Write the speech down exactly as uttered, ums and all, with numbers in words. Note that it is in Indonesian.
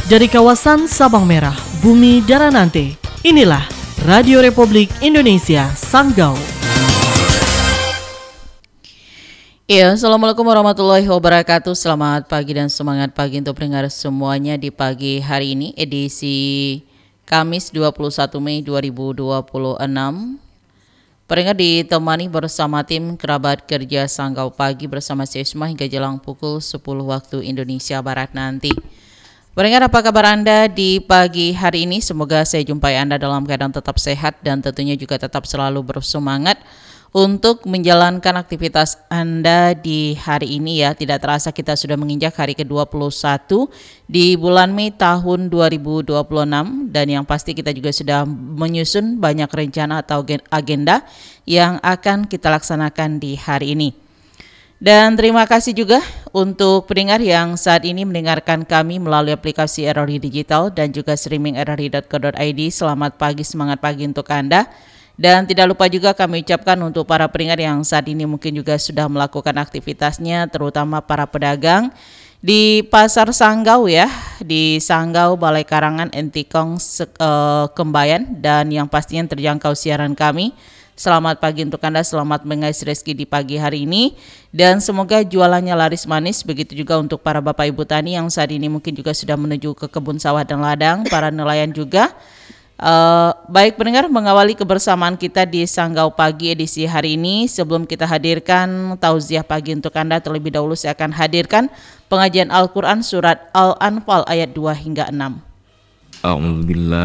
Dari kawasan Sabang Merah, Bumi Daranante, inilah Radio Republik Indonesia Sanggau. Ya, Assalamualaikum warahmatullahi wabarakatuh. Selamat pagi dan semangat pagi untuk pendengar semuanya di pagi hari ini, edisi Kamis dua puluh satu Mei dua ribu dua puluh enam. Pendengar ditemani bersama tim kerabat kerja Sanggau Pagi bersama saya Isma hingga jelang pukul sepuluh waktu Indonesia Barat nanti. Pendengar, apa kabar Anda di pagi hari ini? Semoga saya jumpai Anda dalam keadaan tetap sehat dan tentunya juga tetap selalu bersemangat untuk menjalankan aktivitas Anda di hari ini ya. Tidak terasa kita sudah menginjak hari ke dua puluh satu di bulan Mei tahun dua ribu dua puluh enam, dan yang pasti kita juga sudah menyusun banyak rencana atau agenda yang akan kita laksanakan di hari ini. Dan terima kasih juga untuk pendengar yang saat ini mendengarkan kami melalui aplikasi R R I Digital dan juga streaming r r i dot co dot i d. Selamat pagi, semangat pagi untuk Anda. Dan tidak lupa juga kami ucapkan untuk para pendengar yang saat ini mungkin juga sudah melakukan aktivitasnya, terutama para pedagang di Pasar Sanggau ya, di Sanggau, Balai Karangan, Entikong, uh, Kembayan, dan yang pastinya terjangkau siaran kami. Selamat pagi untuk Anda, selamat mengais rezeki di pagi hari ini, dan semoga jualannya laris manis. Begitu juga untuk para Bapak Ibu Tani yang saat ini mungkin juga sudah menuju ke kebun sawah dan ladang, para nelayan juga. Uh, baik pendengar, mengawali kebersamaan kita di Sanggau Pagi edisi hari ini, sebelum kita hadirkan tauziah pagi untuk Anda, terlebih dahulu saya akan hadirkan pengajian Al-Quran surat Al-Anfal ayat dua hingga enam. A'udzubillahi